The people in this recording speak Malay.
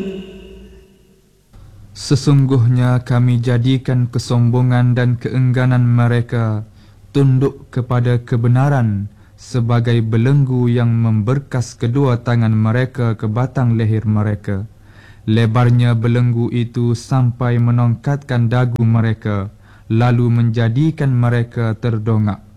Sesungguhnya kami jadikan kesombongan dan keengganan mereka tunduk kepada kebenaran sebagai belenggu yang memberkas kedua tangan mereka ke batang leher mereka. Lebarnya belenggu itu sampai menongkatkan dagu mereka, lalu menjadikan mereka terdongak.